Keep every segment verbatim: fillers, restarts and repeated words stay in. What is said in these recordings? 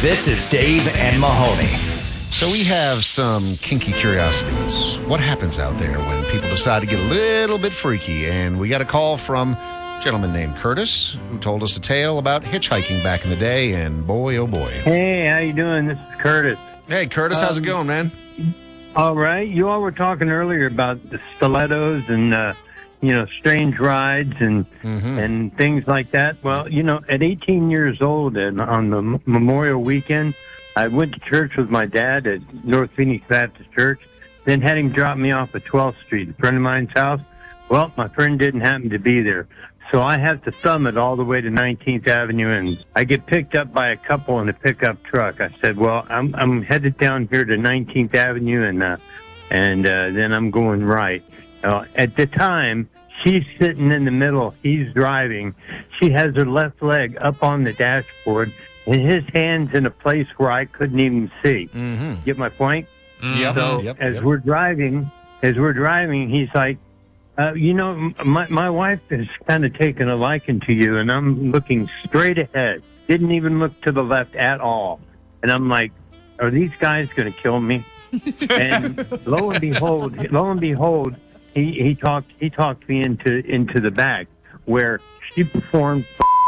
This is Dave and Mahoney. So we have some kinky curiosities. What happens out there when people decide to get a little bit freaky? And we got a call from a gentleman named Curtis who told us a tale about hitchhiking back in the day. And boy, oh boy. Hey, how you doing? This is Curtis. Hey, Curtis, how's it Um, going, man? All right. You all were talking earlier about the stilettos and, uh, you know, strange rides and Mm-hmm. and things like that. Well, you know, at eighteen years old and on the M- Memorial Weekend, I went to church with my dad at North Phoenix Baptist Church, then had him drop me off at twelfth Street, a friend of mine's house. Well, my friend didn't happen to be there. So I have to thumb it all the way to nineteenth Avenue, and I get picked up by a couple in a pickup truck. I said, well, I'm I'm headed down here to nineteenth Avenue, and uh, and uh, then I'm going right. Uh, at the time, she's sitting in the middle. He's driving. She has her left leg up on the dashboard, and his hand's in a place where I couldn't even see. Mm-hmm. Get my point? Yep. So yep, as yep. we're driving, as we're driving, he's like, uh, you know, m- my my wife has kind of taken a liking to you, and I'm looking straight ahead. Didn't even look to the left at all. And I'm like, are these guys going to kill me? And lo and behold, lo and behold, he, he talked he talked me into into the back where she performed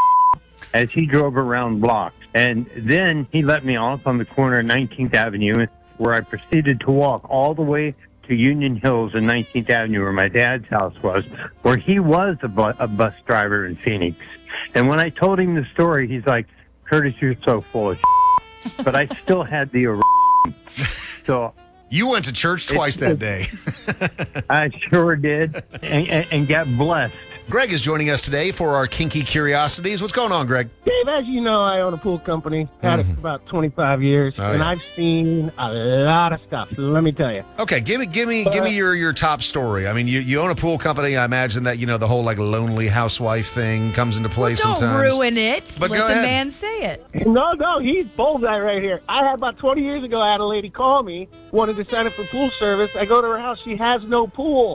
as he drove around blocks. And then he let me off on the corner of nineteenth Avenue, where I proceeded to walk all the way to Union Hills and nineteenth Avenue, where my dad's house was, where he was a, bu- a bus driver in Phoenix. And when I told him the story, he's like, Curtis, you're so full of shit. But I still had the erection. So You went to church twice that day. I sure did, and, and, and got blessed. Greg is joining us today for our kinky curiosities. What's going on, Greg? Dave, as you know, I own a pool company. Had it for about twenty-five years, Oh, and yeah. I've seen a lot of stuff. Let me tell you. Okay, give me, give me, give me your, your top story. I mean, you, you own a pool company. I imagine that you know the whole like lonely housewife thing comes into play Don't sometimes. ruin it. But Let go the ahead. man say it. No, no, he's bullseye right here. I had about twenty years ago, I had a lady call me, wanted to sign up for pool service. I go to her house. She has no pool.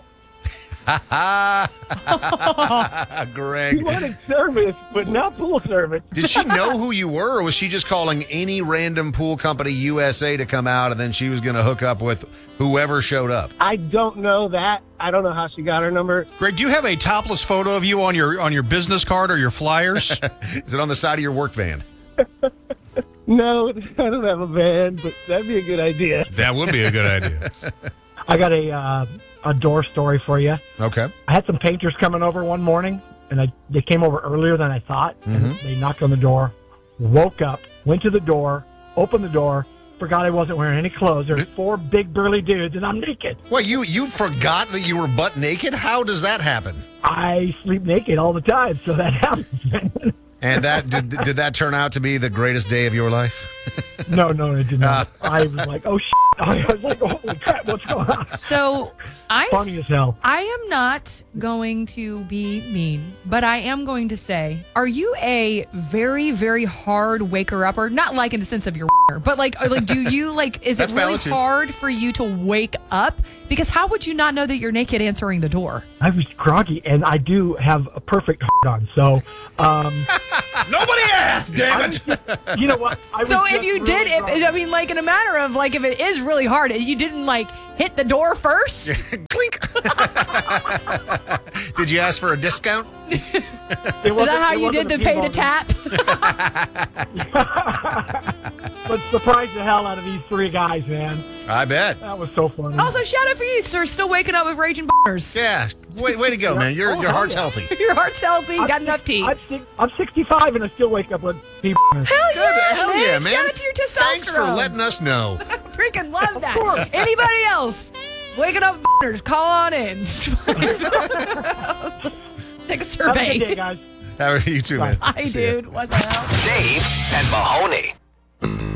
She Greg, wanted service, but not pool service. did she know who you were, or was she just calling any random pool company U S A to come out, and then she was going to hook up with whoever showed up? I don't know that. I don't know how she got her number. Greg, do you have a topless photo of you on your on your business card or your flyers? Is it on the side of your work van? No, I don't have a van, but that'd be a good idea. That would be a good idea. I got a uh, a door story for you. Okay. I had some painters coming over one morning, and I, they came over earlier than I thought. And they knocked on the door, woke up, went to the door, opened the door, forgot I wasn't wearing any clothes. There's four big burly dudes, and I'm naked. Well, you you forgot that you were butt naked? How does that happen? I sleep naked all the time, so that happens, man. And that did, did that turn out to be the greatest day of your life? No, no, it did not. I was like, oh, shit. I was like, holy crap, what's going on? So I Funny as hell. I am not going to be mean, but I am going to say, are you a very, very hard waker upper? Not like in the sense of your but like, or like, do you like, is That's it really valid, too. hard for you to wake up? Because how would you not know that you're naked answering the door? I was groggy, and I do have a perfect on. So, um, Nobody asked, damn it. you know what? I was So if just you really did, if, groggy. I mean, like in a matter of like, if it is really hard, you didn't like hit the door first? Clink. Did you ask for a discount? It Is wasn't- that how it you did wasn't the a pay few to moments. tap? But surprised the hell out of these three guys, man. I bet. That was so funny. Also, shout out for you, sir. Still waking up with raging boners. Yeah. Way, way to go, man. Your, Oh, your heart's hell healthy. Your heart's healthy. You got enough tea. I'm, six, I'm sixty-five, and I still wake up with pee. Hell Good. yeah, Hell man. yeah, man. Shout out to your testosterone. Thanks for letting us know. Freaking love that. course. Anybody else waking up with boners, call on in. Take a Have a survey. good day, guys. How are you too, man? Hi, See ya. dude. What the hell? Dave and Mahoney.